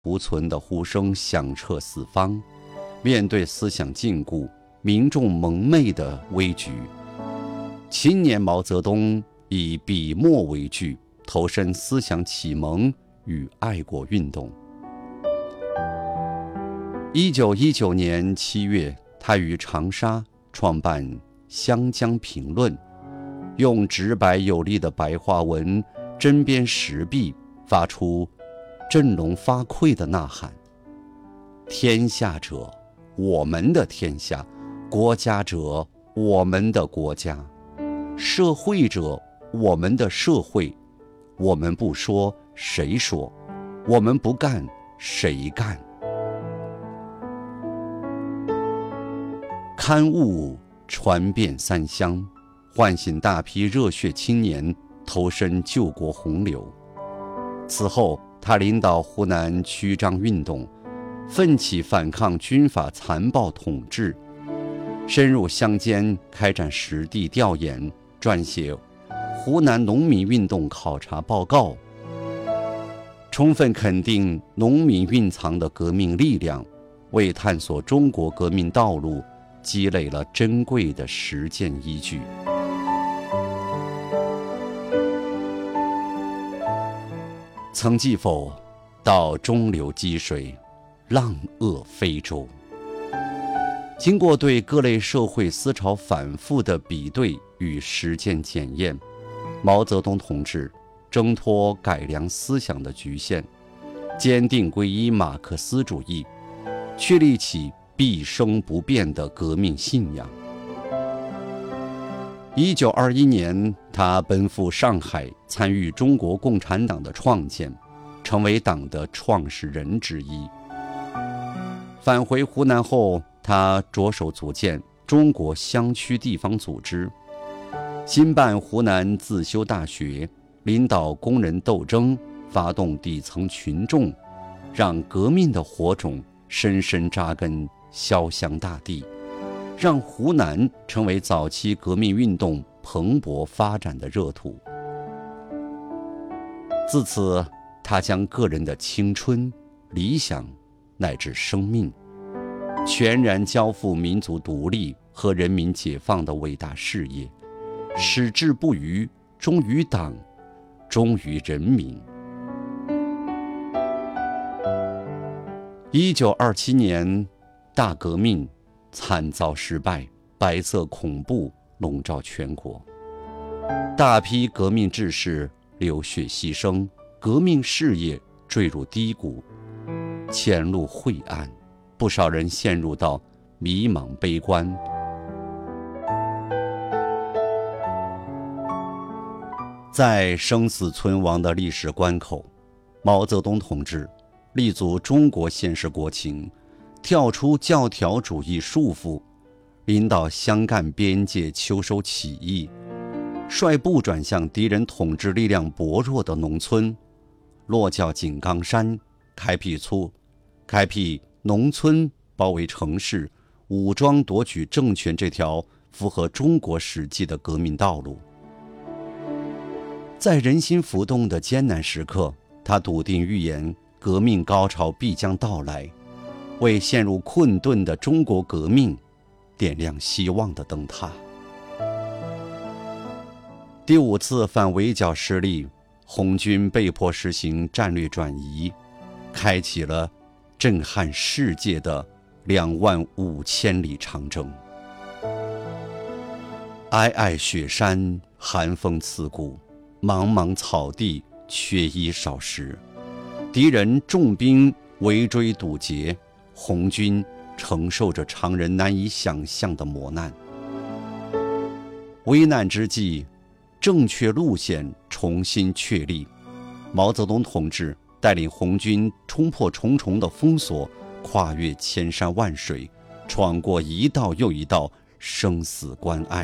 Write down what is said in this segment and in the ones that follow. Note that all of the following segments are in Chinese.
无存的呼声响彻四方。面对思想禁锢、民众蒙昧的危局，青年毛泽东以笔墨为据，投身思想启蒙与爱国运动。1919年7月，他于长沙创办《湘江评论》，用直白有力的白话文针砭时弊，发出振聋发聩的呐喊：天下者，我们的天下；国家者，我们的国家；社会者，我们的社会。我们不说，谁说？我们不干，谁干？刊物传遍三乡，唤醒大批热血青年投身救国洪流。此后，他领导湖南曲张运动，奋起反抗军阀残暴统治，深入乡间开展实地调研，撰写湖南农民运动考察报告，充分肯定农民蕴藏的革命力量，为探索中国革命道路积累了珍贵的实践依据。曾记否？到中流击水，浪遏飞舟。经过对各类社会思潮反复的比对与实践检验，毛泽东同志挣脱改良思想的局限，坚定皈依马克思主义，确立起毕生不变的革命信仰。1921年，他奔赴上海，参与中国共产党的创建，成为党的创始人之一。返回湖南后，他着手组建中国乡区地方组织，兴办湖南自修大学，领导工人斗争，发动底层群众，让革命的火种深深扎根潇湘大地，让湖南成为早期革命运动蓬勃发展的热土。自此，他将个人的青春、理想乃至生命，全然交付民族独立和人民解放的伟大事业，矢志不渝，忠于党，忠于人民。1927年，大革命惨遭失败，白色恐怖笼罩全国，大批革命志士流血牺牲，革命事业坠入低谷，前路晦暗，不少人陷入到迷茫悲观。在生死存亡的历史关口，毛泽东同志立足中国现实国情，跳出教条主义束缚，领导湘赣边界秋收起义，率部转向敌人统治力量薄弱的农村，落脚井冈山，开辟农村包围城市、武装夺取政权这条符合中国实际的革命道路。在人心浮动的艰难时刻，他笃定预言革命高潮必将到来，为陷入困顿的中国革命点亮希望的灯塔。第5次反围剿失利，红军被迫实行战略转移，开启了震撼世界的25000里长征。皑皑雪山，寒风刺骨，茫茫草地，缺衣少食，敌人重兵围追堵截，红军承受着常人难以想象的磨难。危难之际，正确路线重新确立，毛泽东同志带领红军冲破重重的封锁，跨越千山万水，闯过一道又一道生死关隘。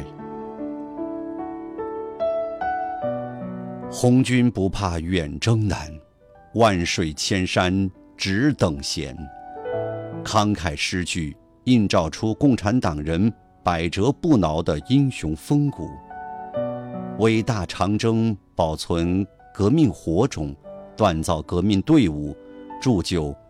红军不怕远征难，万水千山只等闲。慷慨诗句映照出共产党人百折不挠的英雄风骨。伟大长征保存革命火种，锻造革命队伍，铸就